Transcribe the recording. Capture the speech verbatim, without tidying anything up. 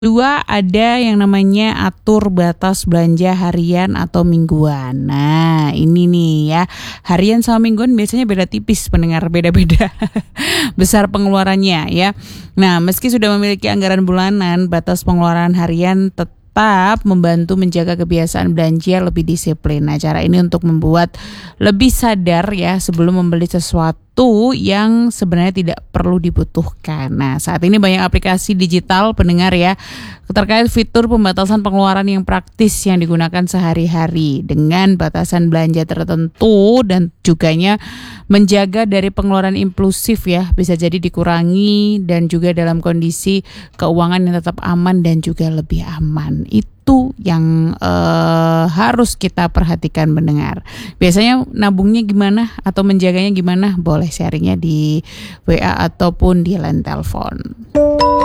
Dua, ada yang namanya atur batas belanja harian atau mingguan. Nah, ini nih ya, harian sama mingguan biasanya beda tipis, pendengar, beda-beda besar pengeluarannya ya. Nah, meski sudah memiliki anggaran bulanan, batas pengeluaran harian tetap membantu menjaga kebiasaan belanja lebih disiplin. Nah, cara ini untuk membuat lebih sadar ya sebelum membeli sesuatu yang sebenarnya tidak perlu dibutuhkan. Nah, saat ini banyak aplikasi digital, pendengar ya, terkait fitur pembatasan pengeluaran yang praktis yang digunakan sehari-hari dengan batasan belanja tertentu dan juganya menjaga dari pengeluaran impulsif ya, bisa jadi dikurangi dan juga dalam kondisi keuangan yang tetap aman dan juga lebih aman. Itu yang uh, harus kita perhatikan, mendengar. Biasanya nabungnya gimana atau menjaganya gimana? Boleh sharingnya di W A ataupun di line telepon.